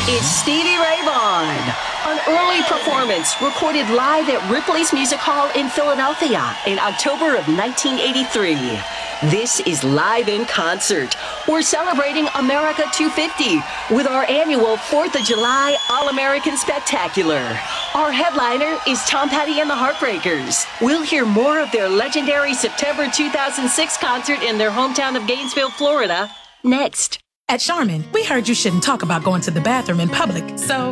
It's Stevie Ray Vaughan. An early performance recorded live at Ripley's Music Hall in Philadelphia in October of 1983. This is Live in Concert. We're celebrating America 250 with our annual 4th of July All-American Spectacular. Our headliner is Tom Petty and the Heartbreakers. We'll hear more of their legendary September 2006 concert in their hometown of Gainesville, Florida, next. At Charmin, we heard you shouldn't talk about going to the bathroom in public, so